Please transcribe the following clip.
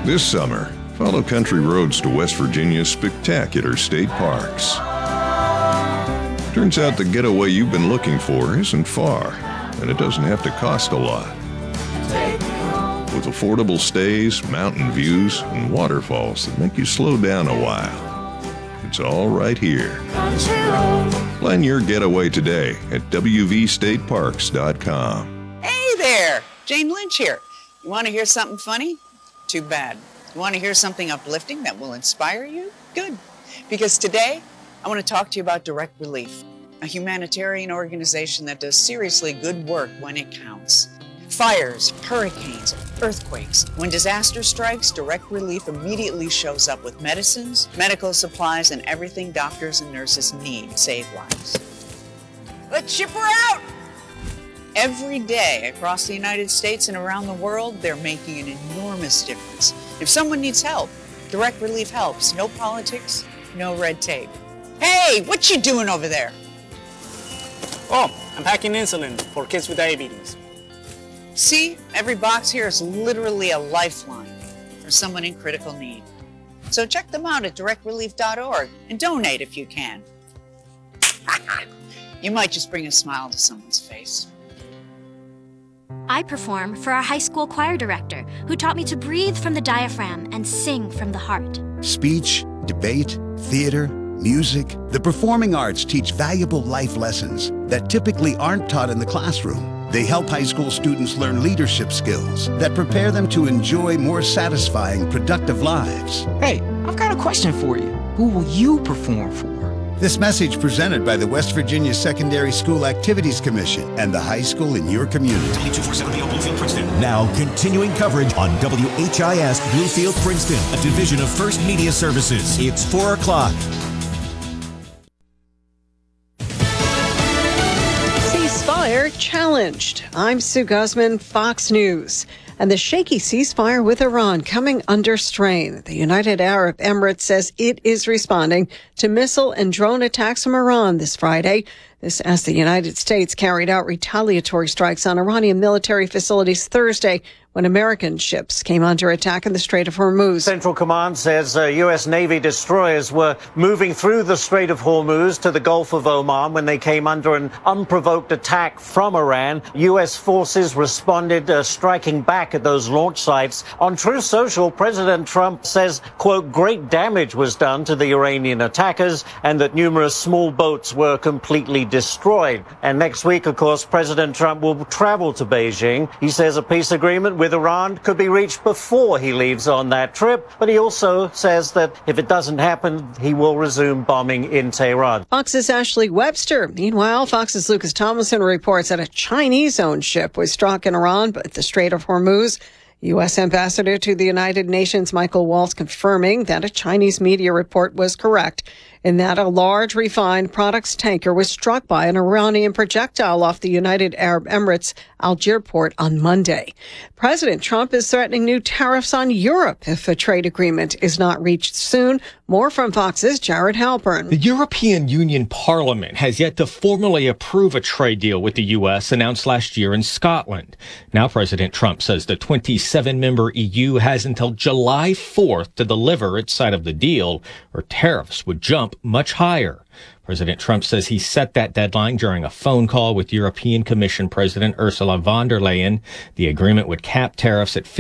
This summer, follow country roads to West Virginia's spectacular state parks. Turns out the getaway you've been looking for isn't far, and it doesn't have to cost a lot. With affordable stays, mountain views, and waterfalls that make you slow down a while. It's all right here. Plan your getaway today at wvstateparks.com. Hey there! Jane Lynch here. You want to hear something funny? Too bad. You want to hear something uplifting that will inspire you? Good. Because today, I want to talk to you about Direct Relief, a humanitarian organization that does seriously good work when it counts. Fires, hurricanes, earthquakes. When disaster strikes, Direct Relief immediately shows up with medicines, medical supplies, and everything doctors and nurses need to save lives. Let's ship her out! Every day across the United States and around the world, they're making an enormous difference. If someone needs help, Direct Relief helps. No politics, no red tape. Hey, what you doing over there? Oh, I'm packing insulin for kids with diabetes. See, every box here is literally a lifeline for someone in critical need. So check them out at directrelief.org and donate if you can. You might just bring a smile to someone's face. I perform for our high school choir director, who taught me to breathe from the diaphragm and sing from the heart. Speech, debate, theater, music. The performing arts teach valuable life lessons that typically aren't taught in the classroom. They help high school students learn leadership skills that prepare them to enjoy more satisfying, productive lives. Hey, I've got a question for you. Who will you perform for? This message presented by the West Virginia Secondary School Activities Commission and the high school in your community. W247 Bluefield, Princeton. Now, continuing coverage on WHIS Bluefield, Princeton, a division of First Media Services. It's 4 o'clock. Ceasefire challenged. I'm Sue Guzman, Fox News. And the shaky ceasefire with Iran coming under strain. The United Arab Emirates says it is responding to missile and drone attacks from Iran this Friday. This as the United States carried out retaliatory strikes on Iranian military facilities Thursday when American ships came under attack in the Strait of Hormuz. Central Command says U.S. Navy destroyers were moving through the Strait of Hormuz to the Gulf of Oman when they came under an unprovoked attack from Iran. U.S. forces responded, striking back at those launch sites. On Truth Social, President Trump says, quote, great damage was done to the Iranian attackers and that numerous small boats were completely destroyed. And next week, of course, President Trump will travel to Beijing. He says a peace agreement with Iran could be reached before he leaves on that trip, but he also says that if it doesn't happen, he will resume bombing in Tehran. Fox's Ashley Webster. Meanwhile, Fox's Lucas Tomlinson reports that a Chinese-owned ship was struck in Iran at the Strait of Hormuz. U.S. Ambassador to the United Nations Michael Waltz confirming that a Chinese media report was correct in that a large refined products tanker was struck by an Iranian projectile off the United Arab Emirates Algiers port on Monday. President Trump is threatening new tariffs on Europe if a trade agreement is not reached soon. More from Fox's Jared Halpern. The European Union Parliament has yet to formally approve a trade deal with the U.S. announced last year in Scotland. Now President Trump says the 27-member EU has until July 4th to deliver its side of the deal, or tariffs would jump much higher. President Trump says he set that deadline during a phone call with European Commission President Ursula von der Leyen. The agreement would cap tariffs at